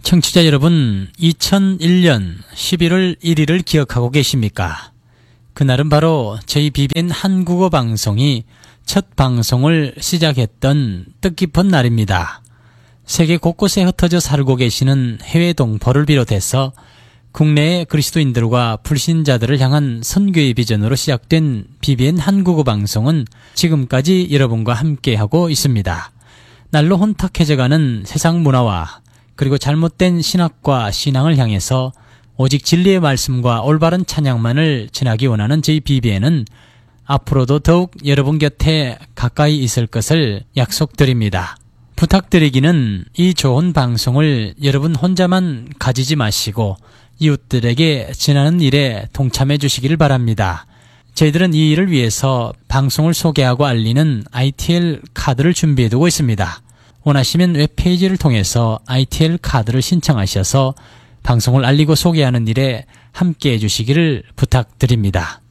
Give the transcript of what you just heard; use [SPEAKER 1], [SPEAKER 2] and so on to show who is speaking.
[SPEAKER 1] 청취자 여러분, 2001년 11월 1일을 기억하고 계십니까? 그날은 바로 저희 BBN 한국어 방송이 첫 방송을 시작했던 뜻깊은 날입니다. 세계 곳곳에 흩어져 살고 계시는 해외 동포를 비롯해서 국내의 그리스도인들과 불신자들을 향한 선교의 비전으로 시작된 BBN 한국어 방송은 지금까지 여러분과 함께하고 있습니다. 날로 혼탁해져가는 세상 문화와 그리고 잘못된 신학과 신앙을 향해서 오직 진리의 말씀과 올바른 찬양만을 전하기 원하는 저희 BBN은 앞으로도 더욱 여러분 곁에 가까이 있을 것을 약속드립니다. 부탁드리기는 이 좋은 방송을 여러분 혼자만 가지지 마시고 이웃들에게 전하는 일에 동참해 주시기를 바랍니다. 저희들은 이 일을 위해서 방송을 소개하고 알리는 ITL 카드를 준비해두고 있습니다. 원하시면 웹페이지를 통해서 ITL 카드를 신청하셔서 방송을 알리고 소개하는 일에 함께해 주시기를 부탁드립니다.